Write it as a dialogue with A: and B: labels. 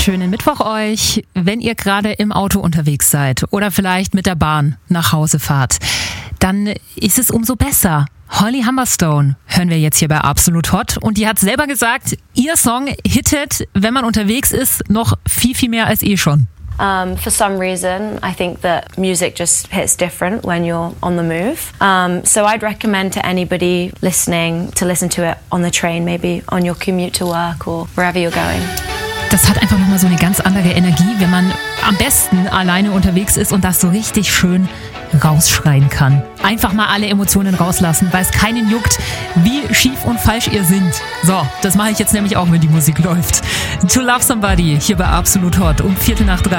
A: Schönen Mittwoch euch, wenn ihr gerade im Auto unterwegs seid oder vielleicht mit der Bahn nach Hause fahrt. Dann ist es umso besser. Holly Humberstone hören wir jetzt hier bei Absolut Hot. Und die hat selber gesagt, ihr Song hittet, wenn man unterwegs ist, noch viel, viel mehr als schon.
B: For some reason, I think that music just hits different when you're on the move. So I'd recommend to anybody listening to listen to it on the train, maybe on your commute to work or wherever you're going.
A: Das hat einfach nochmal so eine ganz andere Energie, wenn man am besten alleine unterwegs ist und das so richtig schön rausschreien kann. Einfach mal alle Emotionen rauslassen, weil es keinen juckt, wie schief und falsch ihr singt. So, das mache ich jetzt nämlich auch, wenn die Musik läuft. To Love Somebody hier bei Absolut Hot um 2:45.